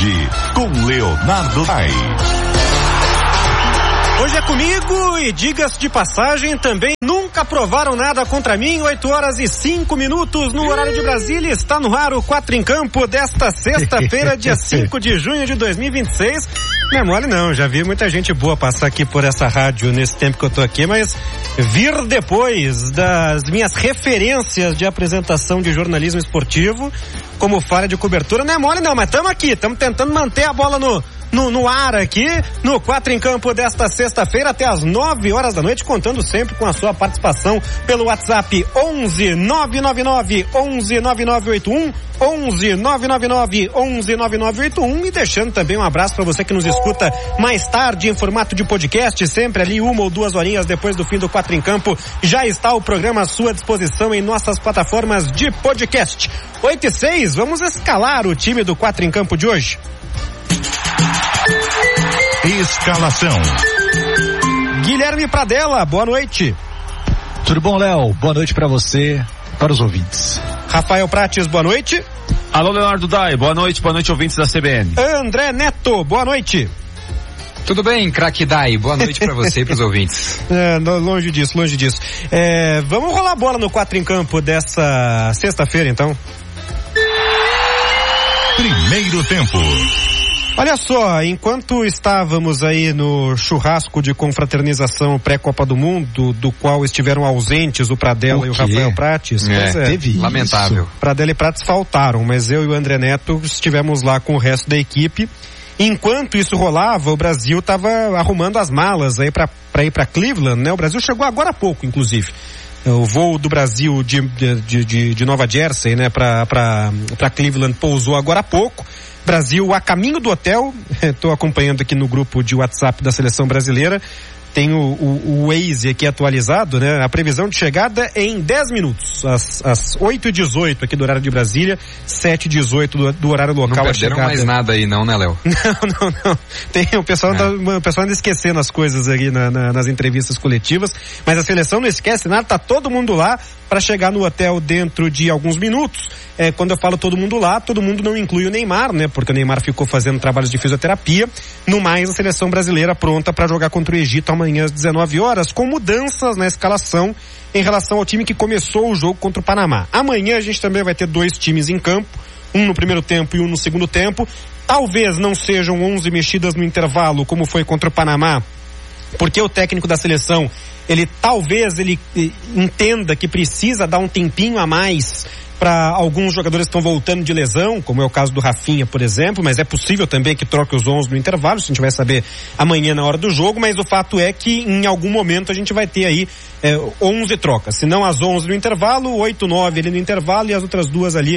Hoje, com Leonardo Dai. Hoje é comigo e, diga-se de passagem, também nunca provaram nada contra mim. 8h05 no horário de Brasília. Está no ar o 4 em Campo desta sexta-feira, dia 5 de junho de 2026. Não é mole não, já vi muita gente boa passar aqui por essa rádio nesse tempo que eu tô aqui, mas vir depois das minhas referências de apresentação de jornalismo esportivo como falha de cobertura, não é mole não, mas estamos aqui, estamos tentando manter a bola no ar aqui, no 4 em Campo desta sexta-feira até às 9 horas da noite, contando sempre com a sua participação pelo WhatsApp 11 999 11 9981, 11 999 11 9981, e deixando também um abraço para você que nos escuta mais tarde em formato de podcast, sempre ali 1 ou 2 horinhas depois do fim do 4 em Campo, já está o programa à sua disposição em nossas plataformas de podcast. 8h06, vamos escalar o time do 4 em Campo de hoje. Escalação. Guilherme Pradella, boa noite. Tudo bom, Léo? Boa noite para você, para os ouvintes. Rafael Prates, boa noite. Alô, Leonardo Dai, boa noite ouvintes da CBN. André Neto, boa noite. Tudo bem, craque Dai, boa noite para você e para os ouvintes. Longe disso. Vamos rolar a bola no 4 em Campo dessa sexta-feira, então. Primeiro tempo. Olha só, enquanto estávamos aí no churrasco de confraternização pré-Copa do Mundo, do qual estiveram ausentes o Pradella e o Rafael Prates, teve lamentável. Isso. Pradella e Prates faltaram, mas eu e o André Neto estivemos lá com o resto da equipe. Enquanto isso rolava, o Brasil estava arrumando as malas aí para ir para Cleveland, né? O Brasil chegou agora há pouco, inclusive. O voo do Brasil de Nova Jersey, né, para Cleveland pousou agora há pouco. Brasil a caminho do hotel, estou acompanhando aqui no grupo de WhatsApp da Seleção Brasileira, tem o Waze aqui atualizado, né? A previsão de chegada é em 10 minutos, às 8h18 aqui do horário de Brasília, 7h18 do horário local. Não perderam mais nada aí não, né, Léo? Não. Tem o pessoal anda esquecendo as coisas aí nas entrevistas coletivas, mas a seleção não esquece nada, tá todo mundo lá para chegar no hotel dentro de alguns minutos. Quando eu falo todo mundo lá, todo mundo não inclui o Neymar, né? Porque o Neymar ficou fazendo trabalhos de fisioterapia. No mais, a seleção brasileira pronta para jogar contra o Egito amanhã às 19 horas, com mudanças na escalação em relação ao time que começou o jogo contra o Panamá. Amanhã a gente também vai ter 2 times em campo, um no primeiro tempo e um no segundo tempo. Talvez não sejam 11 mexidas no intervalo, como foi contra o Panamá, porque o técnico da seleção, ele entenda que precisa dar um tempinho a mais para alguns jogadores que estão voltando de lesão, como é o caso do Rafinha, por exemplo, mas é possível também que troque os 11 no intervalo, isso a gente vai saber amanhã na hora do jogo, mas o fato é que em algum momento a gente vai ter aí 11 trocas, se não as 11 no intervalo, 8, 9 ali no intervalo e as outras 2 ali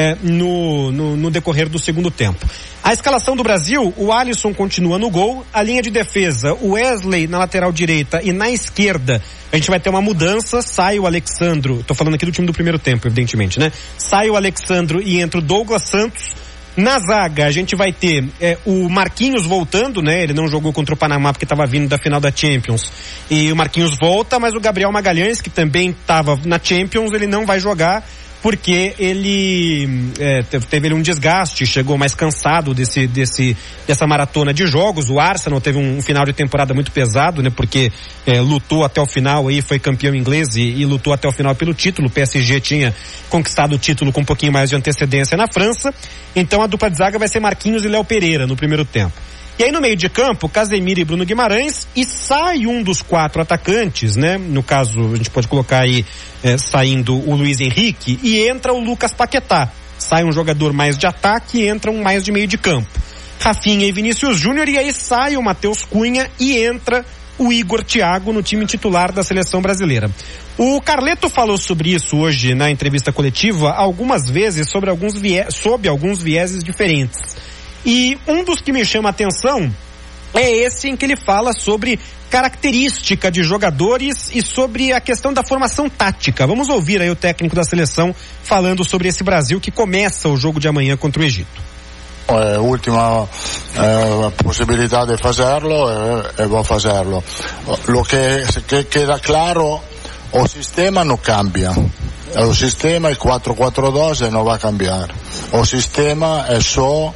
no decorrer do segundo tempo. A escalação do Brasil, o Alisson continua no gol, a linha de defesa, o Wesley na lateral direita e na esquerda, a gente vai ter uma mudança, sai o Alexandro, tô falando aqui do time do primeiro tempo, evidentemente, né? Sai o Alexandro e entra o Douglas Santos. Na zaga, a gente vai ter o Marquinhos voltando, né? Ele não jogou contra o Panamá porque estava vindo da final da Champions. E o Marquinhos volta, mas o Gabriel Magalhães, que também estava na Champions, ele não vai jogar porque ele teve um desgaste, chegou mais cansado dessa maratona de jogos. O Arsenal teve um final de temporada muito pesado, né? Porque lutou até o final aí, foi campeão inglês e lutou até o final pelo título. O PSG tinha conquistado o título com um pouquinho mais de antecedência na França. Então a dupla de zaga vai ser Marquinhos e Léo Pereira no primeiro tempo. E aí no meio de campo, Casemiro e Bruno Guimarães, e sai um dos 4 atacantes, né? No caso, a gente pode colocar aí saindo o Luiz Henrique e entra o Lucas Paquetá. Sai um jogador mais de ataque e entra um mais de meio de campo. Rafinha e Vinícius Júnior, e aí sai o Matheus Cunha e entra o Igor Thiago no time titular da seleção brasileira. O Carleto falou sobre isso hoje na entrevista coletiva algumas vezes sob alguns vieses diferentes. E um dos que me chama a atenção é esse em que ele fala sobre característica de jogadores e sobre a questão da formação tática. Vamos ouvir aí o técnico da seleção falando sobre esse Brasil que começa o jogo de amanhã contra o Egito. Última possibilità di farlo e vou fazerlo. Lo che queda claro, o sistema non cambia. O sistema, il 4-4-2 non va a cambiare. O sistema è só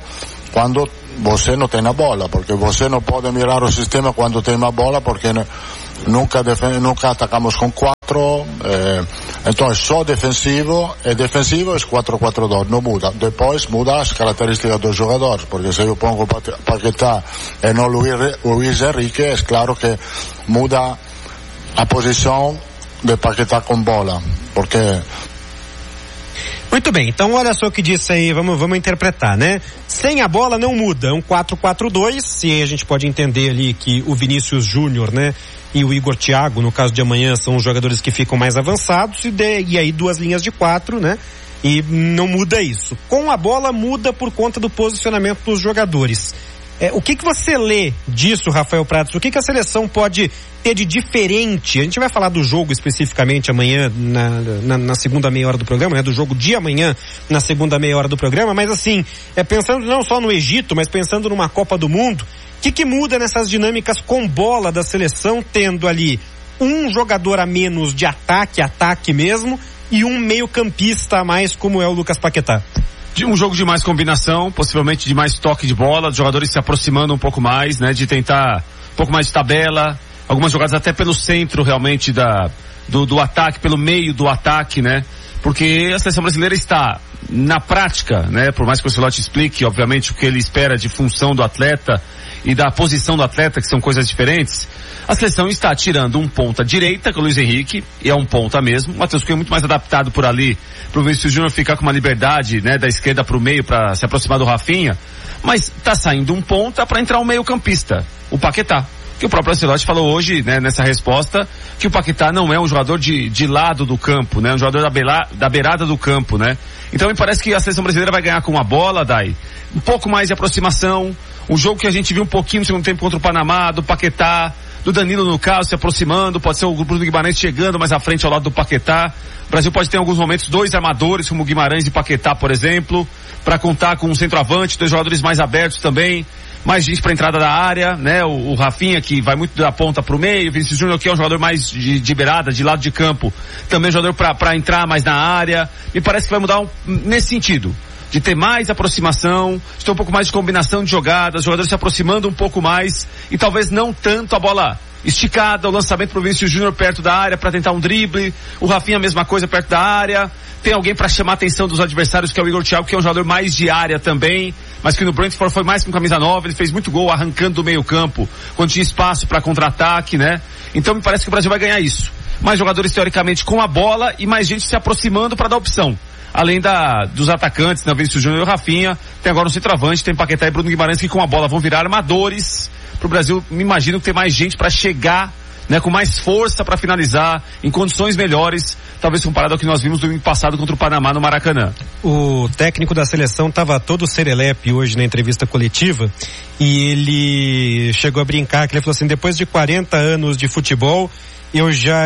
quando você não tem a bola, porque você não pode mirar o sistema quando tem a bola, porque nunca atacamos com 4, então é só defensivo, e defensivo é 4-4-2, não muda. Depois muda as características dos jogadores, porque se eu pongo Paquetá e não Luis Henrique, é claro que muda a posição de Paquetá com bola, porque... Muito bem, então olha só o que disse aí, vamos interpretar, né? Sem a bola não muda, é um 4-4-2, e aí a gente pode entender ali que o Vinícius Júnior, né, e o Igor Thiago, no caso de amanhã, são os jogadores que ficam mais avançados, e aí 2 linhas de 4, né? E não muda isso. Com a bola muda por conta do posicionamento dos jogadores. O que você lê disso, Rafael Pratos? O que a seleção pode ter de diferente? A gente vai falar do jogo especificamente amanhã, na segunda meia hora do programa, né? Do jogo de amanhã, na segunda meia hora do programa, mas assim, pensando não só no Egito, mas pensando numa Copa do Mundo, o que muda nessas dinâmicas com bola da seleção, tendo ali um jogador a menos de ataque mesmo, e um meio-campista a mais, como é o Lucas Paquetá? De um jogo de mais combinação, possivelmente de mais toque de bola, os jogadores se aproximando um pouco mais, né? De tentar um pouco mais de tabela, algumas jogadas até pelo centro realmente do ataque, pelo meio do ataque, né? Porque a seleção brasileira está, na prática, né? Por mais que o Ancelotti explique, obviamente, o que ele espera de função do atleta e da posição do atleta, que são coisas diferentes, a seleção está tirando um ponta direita, com o Luis Henrique, e é um ponta mesmo. O Matheus Cunha é muito mais adaptado por ali, pro Vinícius Júnior ficar com uma liberdade, né, da esquerda pro meio, para se aproximar do Rafinha, mas tá saindo um ponta para entrar um meio campista, o Paquetá. Que o próprio Ancelotti falou hoje, né, nessa resposta, que o Paquetá não é um jogador de lado do campo, né, um jogador da beirada do campo, né. Então me parece que a seleção brasileira vai ganhar com a bola, Dai, um pouco mais de aproximação, um jogo que a gente viu um pouquinho no segundo tempo contra o Panamá, do Paquetá, do Danilo no caso, se aproximando, pode ser o grupo do Guimarães chegando mais à frente ao lado do Paquetá. O Brasil pode ter em alguns momentos 2 armadores, como Guimarães e Paquetá, por exemplo, para contar com um centroavante, 2 jogadores mais abertos também, mais gente para entrada da área, né? O Rafinha, que vai muito da ponta pro meio, o Vinícius Júnior, que é um jogador mais de beirada, de lado de campo, também um jogador para entrar mais na área. Me parece que vai mudar nesse sentido, de ter mais aproximação, de ter um pouco mais de combinação de jogadas, os jogadores se aproximando um pouco mais, e talvez não tanto a bola esticada, o lançamento pro Vinícius Júnior perto da área para tentar um drible, o Rafinha a mesma coisa perto da área, tem alguém para chamar a atenção dos adversários, que é o Igor Thiago, que é um jogador mais de área também, mas que no Brentford foi mais com camisa 9, ele fez muito gol arrancando do meio campo, quando tinha espaço para contra-ataque, né? Então me parece que o Brasil vai ganhar isso. Mais jogadores teoricamente com a bola e mais gente se aproximando para dar opção. Além dos atacantes, né, o Vinícius Júnior e o Rafinha, tem agora um centroavante, tem Paquetá e Bruno Guimarães, que com a bola vão virar armadores pro Brasil. Me imagino que tem mais gente para chegar, né, com mais força para finalizar, em condições melhores, talvez comparado ao que nós vimos no domingo passado contra o Panamá no Maracanã. O técnico da seleção estava todo serelepe hoje na entrevista coletiva, e ele chegou a brincar, que ele falou assim, depois de 40 anos de futebol, eu já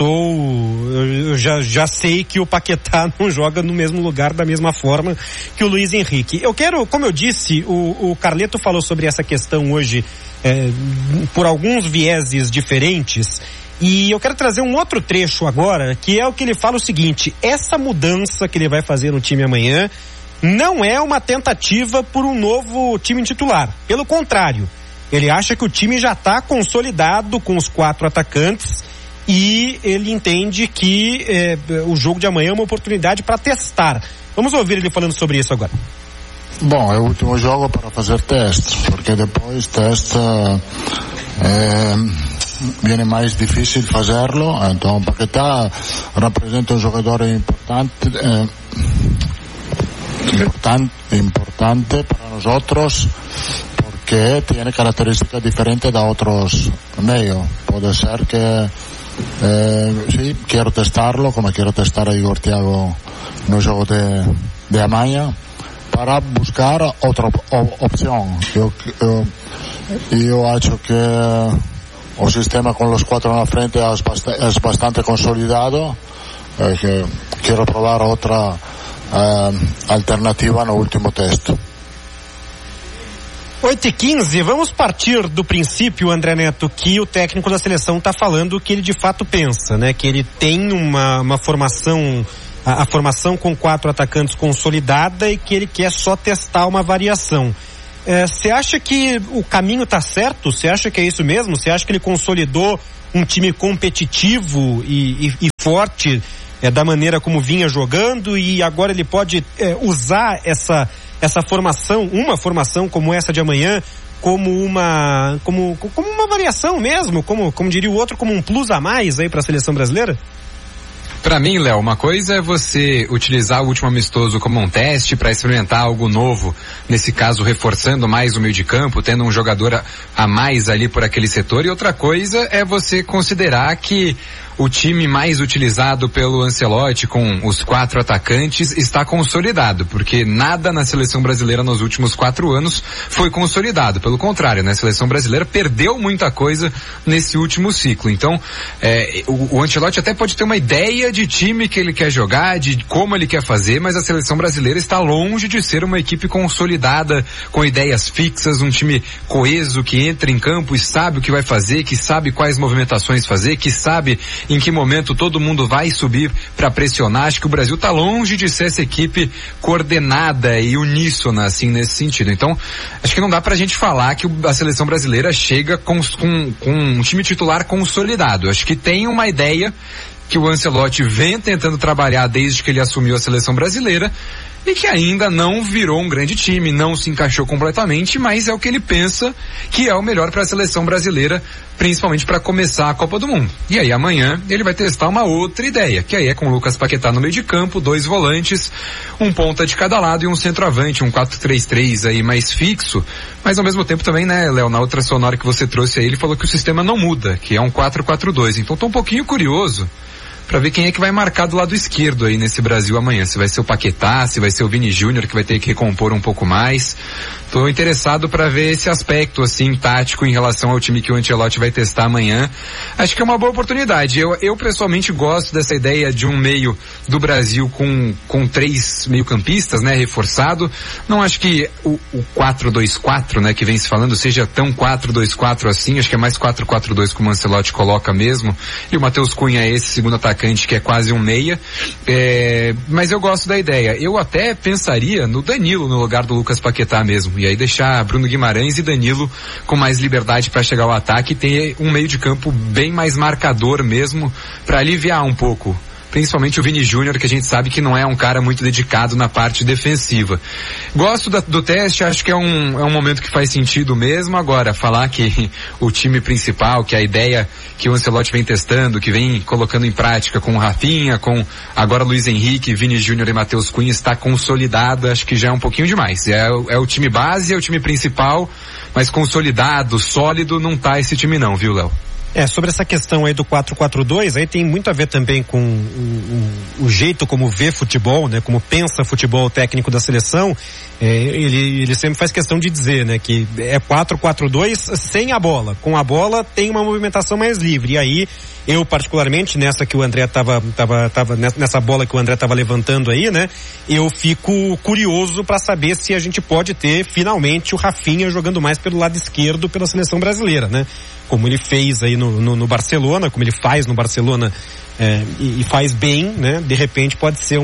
sei que o Paquetá não joga no mesmo lugar da mesma forma que o Luis Henrique. Eu quero, como eu disse, o Carleto falou sobre essa questão hoje, por alguns vieses diferentes, e eu quero trazer um outro trecho agora, que é o que ele fala o seguinte: essa mudança que ele vai fazer no time amanhã não é uma tentativa por um novo time titular. Pelo contrário, ele acha que o time já está consolidado com os 4 atacantes, e ele entende que o jogo de amanhã é uma oportunidade para testar. Vamos ouvir ele falando sobre isso agora. Bom, é o último jogo para fazer teste, porque depois teste viene mais difícil fazerlo. Então Paquetá representa um jogador importante para nosotros, porque tiene características diferentes de otros medios. Puede ser que sí, quiero testarlo, como quiero testar a Igor Thiago no juego de amanhã, para buscar otra opción. Yo acho que o sistema con los 4 na frente es bastante consolidado, que quiero probar otra alternativa no último teste. 8h15, vamos partir do princípio, André Neto, que o técnico da seleção está falando o que ele de fato pensa, né? Que ele tem uma formação, a formação com 4 atacantes consolidada, e que ele quer só testar uma variação. Você acha que o caminho está certo? Você acha que é isso mesmo? Você acha que ele consolidou um time competitivo e forte da maneira como vinha jogando, e agora ele pode usar essa formação, uma formação como essa de amanhã, como uma variação mesmo, como diria o outro, como um plus a mais aí para a seleção brasileira? Pra mim, Léo, uma coisa é você utilizar o último amistoso como um teste para experimentar algo novo, nesse caso reforçando mais o meio de campo, tendo um jogador a mais ali por aquele setor, e outra coisa é você considerar que o time mais utilizado pelo Ancelotti, com os 4 atacantes, está consolidado, porque nada na seleção brasileira nos últimos 4 anos foi consolidado. Pelo contrário, né? A seleção brasileira perdeu muita coisa nesse último ciclo. Então, o Ancelotti até pode ter uma ideia de time que ele quer jogar, de como ele quer fazer, mas a seleção brasileira está longe de ser uma equipe consolidada, com ideias fixas, um time coeso que entra em campo e sabe o que vai fazer, que sabe quais movimentações fazer, que sabe em que momento todo mundo vai subir para pressionar. Acho que o Brasil está longe de ser essa equipe coordenada e uníssona, assim, nesse sentido. Então, acho que não dá pra gente falar que a seleção brasileira chega com um time titular consolidado. Acho que tem uma ideia que o Ancelotti vem tentando trabalhar desde que ele assumiu a seleção brasileira, e que ainda não virou um grande time, não se encaixou completamente, mas é o que ele pensa que é o melhor para a seleção brasileira, principalmente para começar a Copa do Mundo. E aí amanhã ele vai testar uma outra ideia, que aí é com o Lucas Paquetá no meio de campo, 2 volantes, um ponta de cada lado e um centroavante, um 4-3-3 aí mais fixo, mas ao mesmo tempo também, né, Léo, na outra sonora que você trouxe aí, ele falou que o sistema não muda, que é um 4-4-2, então tô um pouquinho curioso para ver quem é que vai marcar do lado esquerdo aí nesse Brasil amanhã. Se vai ser o Paquetá, se vai ser o Vini Júnior, que vai ter que recompor um pouco mais. Tô interessado para ver esse aspecto, assim, tático em relação ao time que o Ancelotti vai testar amanhã. Acho que é uma boa oportunidade. Eu pessoalmente gosto dessa ideia de um meio do Brasil com 3 meio-campistas, né, reforçado. Não acho que o 4-2-4, né, que vem se falando, seja tão 4-2-4 assim. Acho que é mais 4-4-2 como o Ancelotti coloca mesmo. E o Matheus Cunha é esse segundo atacante que é quase um meia, mas eu gosto da ideia. Eu até pensaria no Danilo no lugar do Lucas Paquetá mesmo, e aí deixar Bruno Guimarães e Danilo com mais liberdade para chegar ao ataque e ter um meio de campo bem mais marcador mesmo, para aliviar um pouco principalmente o Vini Júnior, que a gente sabe que não é um cara muito dedicado na parte defensiva. Gosto do teste, acho que é um momento que faz sentido mesmo. Agora, falar que o time principal, que a ideia que o Ancelotti vem testando, que vem colocando em prática com o Rafinha, com agora Luiz Henrique, Vini Júnior e Matheus Cunha, está consolidado, acho que já é um pouquinho demais. É o time base, é o time principal, mas consolidado, sólido, não tá esse time não, viu, Léo? Sobre essa questão aí do 4-4-2, aí tem muito a ver também com o jeito como vê futebol, né? Como pensa futebol o técnico da seleção. Ele sempre faz questão de dizer, né? Que é 4-4-2 sem a bola. Com a bola tem uma movimentação mais livre. E aí, eu particularmente, nessa que o André nessa bola que o André tava levantando aí, né? Eu fico curioso para saber se a gente pode ter finalmente o Rafinha jogando mais pelo lado esquerdo pela seleção brasileira, né? Como ele fez aí no Barcelona, como ele faz no Barcelona, e faz bem, né? De repente pode ser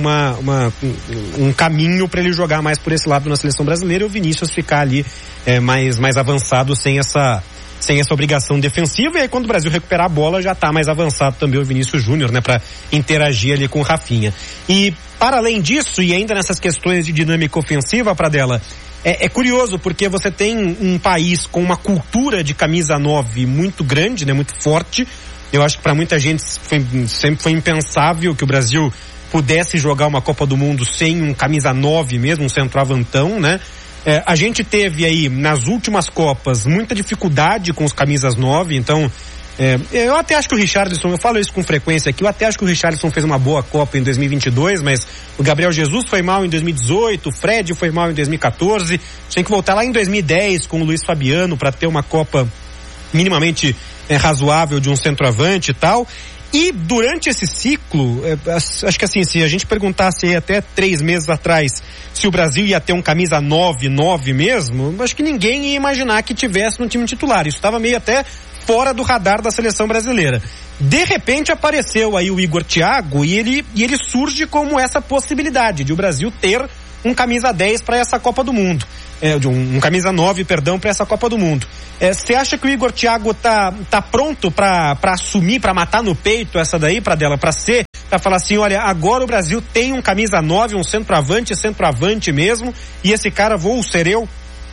um caminho para ele jogar mais por esse lado na seleção brasileira e o Vinícius ficar ali mais avançado sem essa obrigação defensiva. E aí quando o Brasil recuperar a bola já tá mais avançado também o Vinícius Júnior, né? Para interagir ali com o Rafinha. E para além disso, e ainda nessas questões de dinâmica ofensiva, Pradella, é curioso porque você tem um país com uma cultura de camisa 9 muito grande, né? Muito forte. Eu acho que para muita gente sempre foi impensável que o Brasil pudesse jogar uma Copa do Mundo sem um camisa 9 mesmo, um centroavantão, né? A gente teve aí, nas últimas Copas, muita dificuldade com os camisas 9, então eu até acho que o Richarlison, eu falo isso com frequência aqui, eu até acho que o Richarlison fez uma boa Copa em 2022, mas o Gabriel Jesus foi mal em 2018, o Fred foi mal em 2014, tem que voltar lá em 2010 com o Luiz Fabiano para ter uma Copa minimamente razoável de um centroavante e tal. E durante esse ciclo, acho que assim, se a gente perguntasse até 3 meses atrás se o Brasil ia ter um camisa 9 mesmo, acho que ninguém ia imaginar que tivesse no time titular. Isso estava meio até fora do radar da seleção brasileira. De repente apareceu aí o Igor Thiago e ele surge como essa possibilidade de o Brasil ter um camisa 10 para essa Copa do Mundo. um camisa 9, perdão, para essa Copa do Mundo. Você acha que o Igor Thiago tá pronto para assumir, para matar no peito essa daí, para falar assim, olha, agora o Brasil tem um camisa 9, um centroavante mesmo, e esse cara vou ser eu?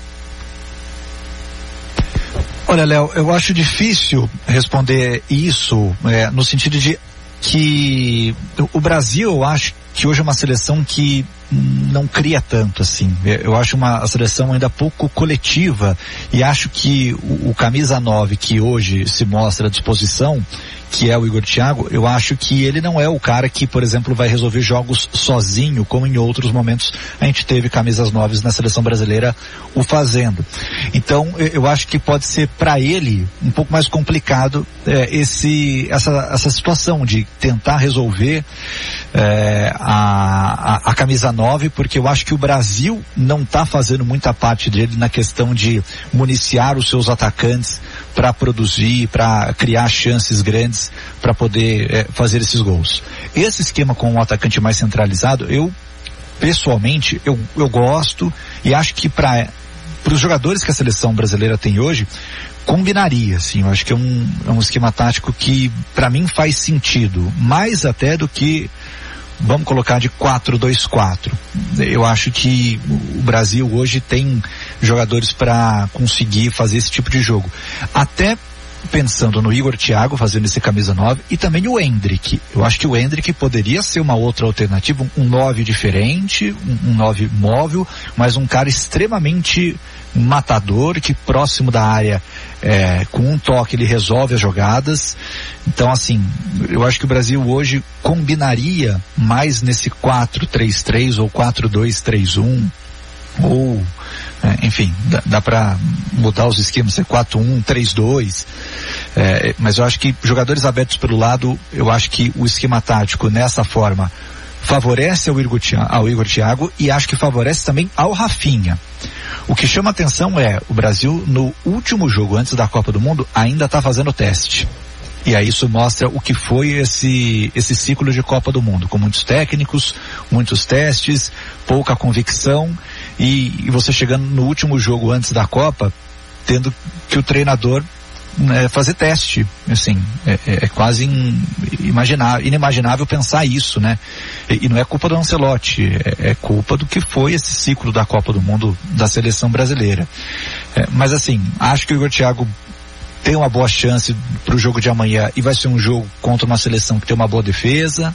Olha, Léo, eu acho difícil responder isso, no sentido de que o Brasil, eu acho que hoje é uma seleção que não cria tanto assim. Eu acho uma seleção ainda pouco coletiva, e acho que o camisa 9 que hoje se mostra à disposição, que é o Igor Thiago, eu acho que ele não é o cara que, por exemplo, vai resolver jogos sozinho, como em outros momentos a gente teve camisas 9 na seleção brasileira o fazendo. Então, eu acho que pode ser para ele um pouco mais complicado essa situação de tentar resolver a camisa 9, porque eu acho que o Brasil não está fazendo muita parte dele na questão de municiar os seus atacantes para produzir, para criar chances grandes, para poder fazer esses gols. Esse esquema com um atacante mais centralizado, eu pessoalmente eu gosto, e acho que para os jogadores que a seleção brasileira tem hoje, combinaria, assim. Eu acho que é um esquema tático que para mim faz sentido, mais até do que, vamos colocar, de 4-2-4. Eu acho que o Brasil hoje tem jogadores para conseguir fazer esse tipo de jogo. Até pensando no Igor Thiago fazendo esse camisa 9, e também o Endrick. Eu acho que o Endrick poderia ser uma outra alternativa, um 9 diferente, um 9 móvel, mas um cara extremamente matador, que próximo da área, com um toque ele resolve as jogadas. Então, assim, eu acho que o Brasil hoje combinaria mais nesse 4-3-3 ou 4-2-3-1, ou enfim, dá para mudar os esquemas, ser 4-1, 3-2, mas eu acho que jogadores abertos pelo lado, eu acho que o esquema tático nessa forma favorece ao Igor Thiago, e acho que favorece também ao Rafinha. O que chama atenção é o Brasil, no último jogo antes da Copa do Mundo, ainda está fazendo teste. E aí isso mostra o que foi esse ciclo de Copa do Mundo, com muitos técnicos, muitos testes, pouca convicção, e você chegando no último jogo antes da Copa, tendo que o treinador fazer teste. Assim, é quase inimaginável pensar isso, né? E não é culpa do Ancelotti, é culpa do que foi esse ciclo da Copa do Mundo da seleção brasileira. Mas assim, acho que o Igor Thiago tem uma boa chance para o jogo de amanhã, e vai ser um jogo contra uma seleção que tem uma boa defesa,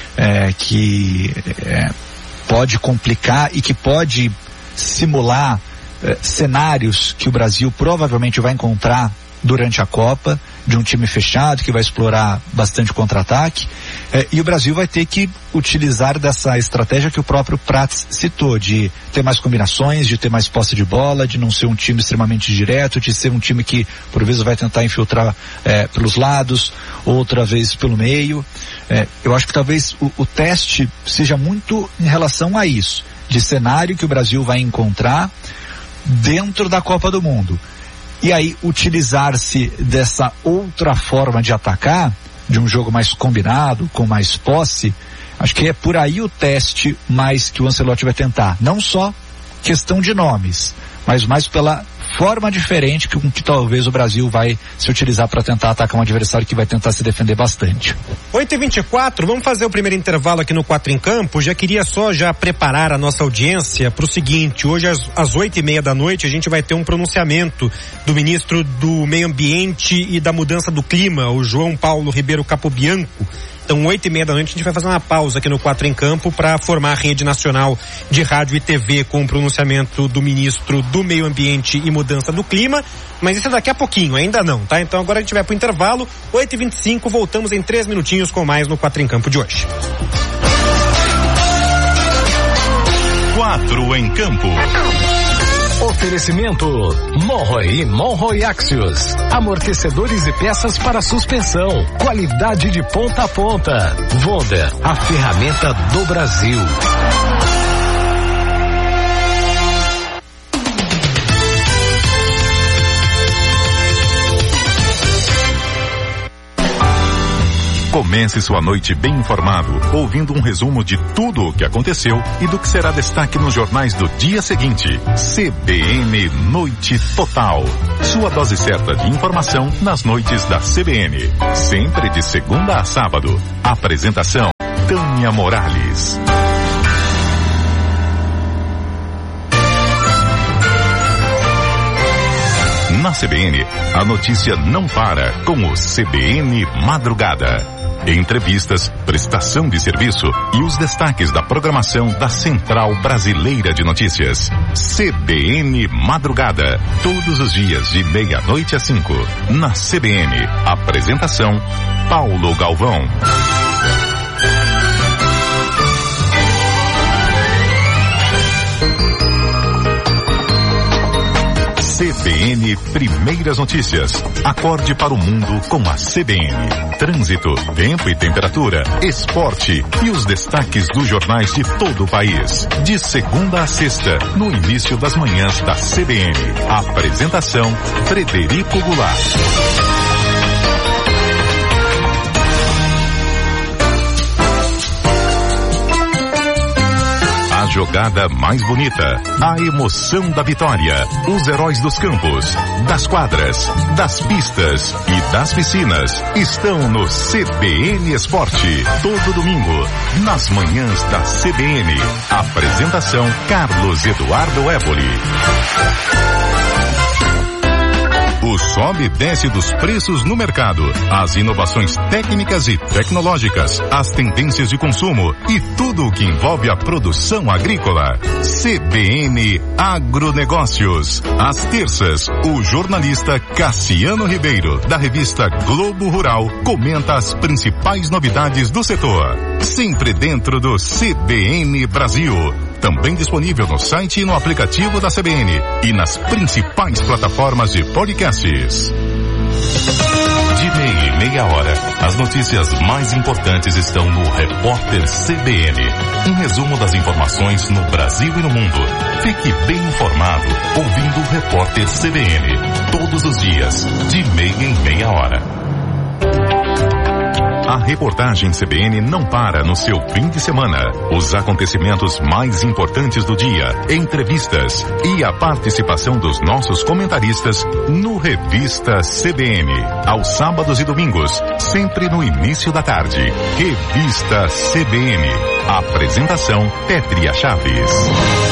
que pode complicar e que pode simular cenários que o Brasil provavelmente vai encontrar durante a Copa, de um time fechado que vai explorar bastante contra-ataque, e o Brasil vai ter que utilizar dessa estratégia que o próprio Prats citou, de ter mais combinações, de ter mais posse de bola, de não ser um time extremamente direto, de ser um time que por vezes vai tentar infiltrar pelos lados, outra vez pelo meio. Eu acho que talvez o teste seja muito em relação a isso, de cenário que o Brasil vai encontrar dentro da Copa do Mundo. E aí utilizar-se dessa outra forma de atacar, de um jogo mais combinado, com mais posse. Acho que é por aí o teste mais que o Ancelotti vai tentar. Não só questão de nomes, mas mais pela forma diferente que talvez o Brasil vai se utilizar para tentar atacar um adversário que vai tentar se defender bastante. 8h24, vamos fazer o primeiro intervalo aqui no 4 em Campo. Já queria já preparar a nossa audiência para o seguinte: hoje às 8h30 da noite a gente vai ter um pronunciamento do ministro do Meio Ambiente e da Mudança do Clima, o João Paulo Ribeiro Capobianco. Então, 8h30 da noite, a gente vai fazer uma pausa aqui no 4 em Campo para formar a rede nacional de rádio e TV com o pronunciamento do ministro do Meio Ambiente e Mudança do Clima. Mas isso é daqui a pouquinho, ainda não, tá? Então agora a gente vai pro intervalo, 8h25, voltamos em 3 minutinhos com mais no 4 em Campo de hoje. 4 em Campo. Oferecimento Monroe e Monroe Axios. Amortecedores e peças para suspensão. Qualidade de ponta a ponta. Wonder, a ferramenta do Brasil. Comece sua noite bem informado, ouvindo um resumo de tudo o que aconteceu e do que será destaque nos jornais do dia seguinte. CBN Noite Total. Sua dose certa de informação nas noites da CBN. Sempre de segunda a sábado. Apresentação: Tânia Morales. Na CBN, a notícia não para com o CBN Madrugada. Entrevistas, prestação de serviço e os destaques da programação da Central Brasileira de Notícias. CBN Madrugada. Todos os dias de 12:30 às 5. Na CBN. Apresentação: Paulo Galvão. CBN Primeiras Notícias. Acorde para o mundo com a CBN. Trânsito, tempo e temperatura, esporte e os destaques dos jornais de todo o país. De segunda a sexta, no início das manhãs da CBN. Apresentação: Frederico Goulart. A jogada mais bonita, a emoção da vitória, os heróis dos campos, das quadras, das pistas e das piscinas estão no CBN Esporte. Todo domingo, nas manhãs da CBN. Apresentação: Carlos Eduardo Éboli. O sobe e desce dos preços no mercado, as inovações técnicas e tecnológicas, as tendências de consumo e tudo o que envolve a produção agrícola. CBN Agronegócios. Às terças, o jornalista Cassiano Ribeiro, da revista Globo Rural, comenta as principais novidades do setor. Sempre dentro do CBN Brasil. Também disponível no site e no aplicativo da CBN e nas principais plataformas de podcasts. De meia hora, as notícias mais importantes estão no Repórter CBN. Um resumo das informações no Brasil e no mundo. Fique bem informado ouvindo o Repórter CBN. Todos os dias, de meia hora. A reportagem CBN não para no seu fim de semana. Os acontecimentos mais importantes do dia, entrevistas e a participação dos nossos comentaristas no Revista CBN. Aos sábados e domingos, sempre no início da tarde. Revista CBN. Apresentação: Pétria Chaves.